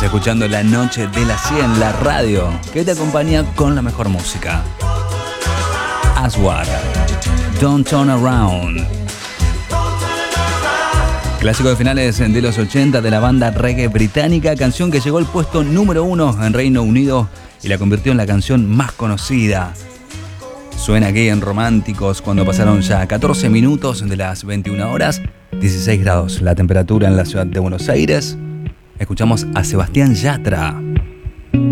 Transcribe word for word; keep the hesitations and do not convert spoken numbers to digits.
Escuchando La Noche de la cien, la radio que te acompaña con la mejor música. Aswad, Don't Turn Around. Clásico de finales de los ochenta de la banda reggae británica, canción que llegó al puesto número uno en Reino Unido y la convirtió en la canción más conocida. Suena aquí en Románticos cuando pasaron ya catorce minutos de las veintiuna horas, dieciséis grados la temperatura en la ciudad de Buenos Aires. Escuchamos a Sebastián Yatra.